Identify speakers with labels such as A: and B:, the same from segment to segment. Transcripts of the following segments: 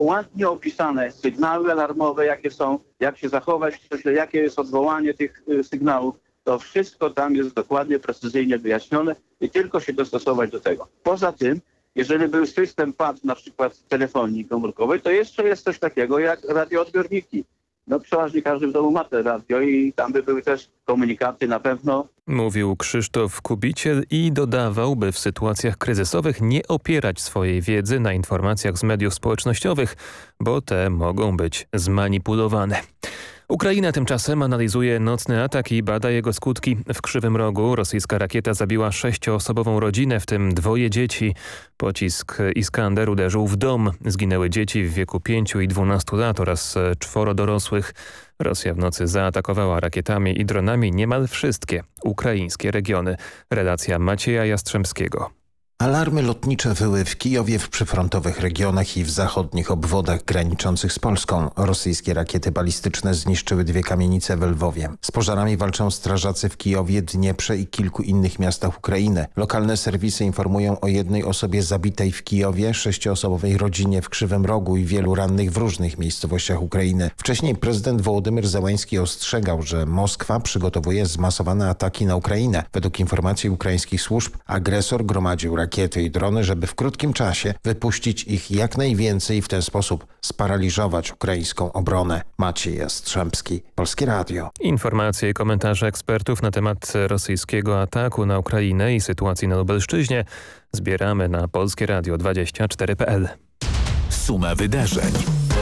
A: ładnie opisane sygnały alarmowe, jakie są, jak się zachować, jakie jest odwołanie tych sygnałów. To wszystko tam jest dokładnie, precyzyjnie wyjaśnione i tylko się dostosować do tego. Poza tym, jeżeli był system PAD, na przykład telefonii komórkowej, to jeszcze jest coś takiego jak radioodbiorniki. No przeważnie każdy w domu ma te radio i tam by były też komunikaty na pewno.
B: Mówił Krzysztof Kubiciel i dodawał, by w sytuacjach kryzysowych nie opierać swojej wiedzy na informacjach z mediów społecznościowych, bo te mogą być zmanipulowane. Ukraina tymczasem analizuje nocny atak i bada jego skutki. W Krzywym Rogu rosyjska rakieta zabiła 6-osobową rodzinę, w tym 2 dzieci. Pocisk Iskander uderzył w dom. Zginęły dzieci w wieku 5 i 12 lat oraz 4 dorosłych. Rosja w nocy zaatakowała rakietami i dronami niemal wszystkie ukraińskie regiony. Relacja Macieja Jastrzębskiego.
C: Alarmy lotnicze wyły w Kijowie, w przyfrontowych regionach i w zachodnich obwodach graniczących z Polską. Rosyjskie rakiety balistyczne zniszczyły 2 kamienice w Lwowie. Z pożarami walczą strażacy w Kijowie, Dnieprze i kilku innych miastach Ukrainy. Lokalne serwisy informują o 1 osobie zabitej w Kijowie, 6-osobowej rodzinie w Krzywym Rogu i wielu rannych w różnych miejscowościach Ukrainy. Wcześniej prezydent Wołodymyr Zełański ostrzegał, że Moskwa przygotowuje zmasowane ataki na Ukrainę. Według informacji ukraińskich służb agresor gromadził rakiety i drony, żeby w krótkim czasie wypuścić ich jak najwięcej i w ten sposób sparaliżować ukraińską obronę. Maciej Jastrzębski, Polskie Radio.
B: Informacje i komentarze ekspertów na temat rosyjskiego ataku na Ukrainę i sytuacji na Lubelszczyźnie zbieramy na polskieradio24.pl.
D: Suma wydarzeń.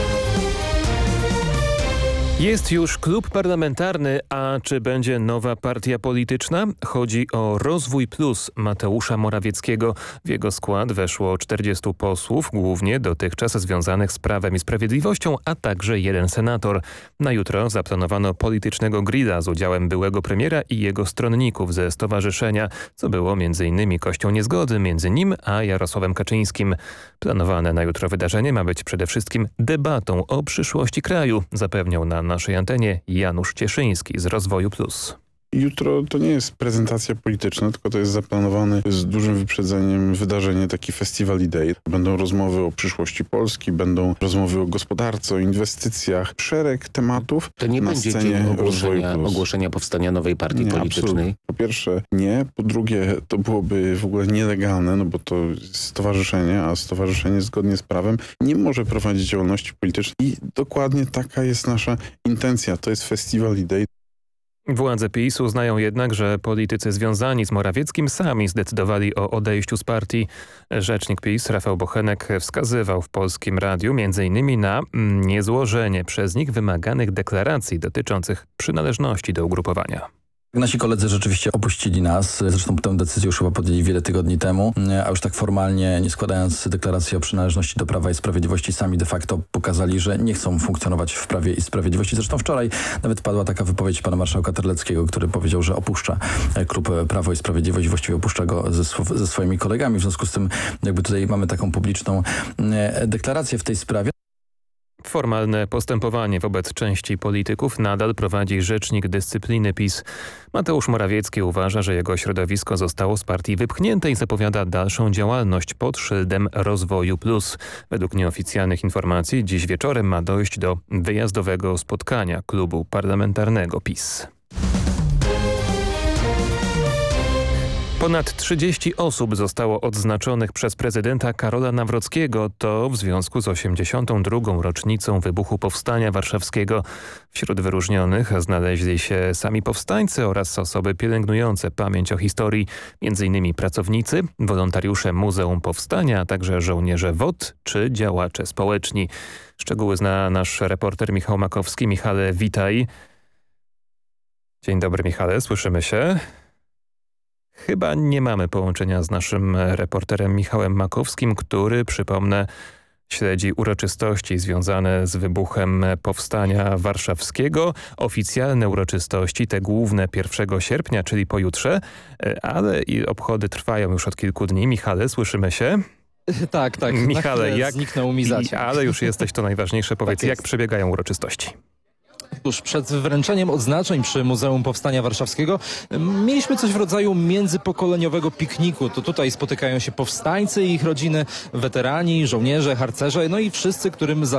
B: Jest już klub parlamentarny, a czy będzie nowa partia polityczna? Chodzi o Rozwój Plus Mateusza Morawieckiego. W jego skład weszło 40 posłów, głównie dotychczas związanych z Prawem i Sprawiedliwością, a także 1 senator. Na jutro zaplanowano politycznego grilla z udziałem byłego premiera i jego stronników ze stowarzyszenia, co było m.in. kością niezgody między nim a Jarosławem Kaczyńskim. Planowane na jutro wydarzenie ma być przede wszystkim debatą o przyszłości kraju, zapewniał na naszej antenie Janusz Cieszyński z Rozwoju Plus.
E: Jutro to nie jest prezentacja polityczna, tylko to jest zaplanowane z dużym wyprzedzeniem wydarzenie, taki Festival Idei. Będą rozmowy o przyszłości Polski, będą rozmowy o gospodarce, o inwestycjach, szereg tematów.
F: To nie
E: na
F: będzie
E: scenie
F: dzień ogłoszenia powstania nowej partii politycznej?
E: Absolutnie. Po pierwsze nie, po drugie to byłoby w ogóle nielegalne, no bo to jest stowarzyszenie, a stowarzyszenie zgodnie z prawem nie może prowadzić działalności politycznej i dokładnie taka jest nasza intencja. To jest Festival Idei.
B: Władze PiS uznają jednak, że politycy związani z Morawieckim sami zdecydowali o odejściu z partii. Rzecznik PiS Rafał Bochenek wskazywał w Polskim Radiu m.in. na niezłożenie przez nich wymaganych deklaracji dotyczących przynależności do ugrupowania.
G: Nasi koledzy rzeczywiście opuścili nas. Zresztą tę decyzję już chyba podjęli wiele tygodni temu, a już tak formalnie, nie składając deklaracji o przynależności do Prawa i Sprawiedliwości, sami de facto pokazali, że nie chcą funkcjonować w Prawie i Sprawiedliwości. Zresztą wczoraj nawet padła taka wypowiedź pana marszałka Terleckiego, który powiedział, że opuszcza klub Prawo i Sprawiedliwość, właściwie opuszcza go ze swoimi kolegami. W związku z tym jakby tutaj mamy taką publiczną deklarację w tej sprawie.
B: Formalne postępowanie wobec części polityków nadal prowadzi rzecznik dyscypliny PiS. Mateusz Morawiecki uważa, że jego środowisko zostało z partii wypchnięte i zapowiada dalszą działalność pod szyldem Rozwoju Plus. Według nieoficjalnych informacji dziś wieczorem ma dojść do wyjazdowego spotkania klubu parlamentarnego PiS. Ponad 30 osób zostało odznaczonych przez prezydenta Karola Nawrockiego. To w związku z 82. rocznicą wybuchu Powstania Warszawskiego. Wśród wyróżnionych znaleźli się sami powstańcy oraz osoby pielęgnujące pamięć o historii. M.in. pracownicy, wolontariusze Muzeum Powstania, a także żołnierze WOT czy działacze społeczni. Szczegóły zna nasz reporter Michał Makowski. Michale, witaj. Dzień dobry, Michale, słyszymy się. Chyba nie mamy połączenia z naszym reporterem Michałem Makowskim, który, przypomnę, śledzi uroczystości związane z wybuchem Powstania Warszawskiego. Oficjalne uroczystości, te główne 1 sierpnia, czyli pojutrze, ale i obchody trwają już od kilku dni. Michale, słyszymy się?
H: Tak.
B: Michale,
H: zniknął mi zaciąg.
B: Ale już jesteś, to najważniejsze. Powiedz,
H: Tak
B: jak przebiegają uroczystości?
H: Tuż przed wręczeniem odznaczeń przy Muzeum Powstania Warszawskiego mieliśmy coś w rodzaju międzypokoleniowego pikniku. To tutaj spotykają się powstańcy i ich rodziny, weterani, żołnierze, harcerze, no i wszyscy, którym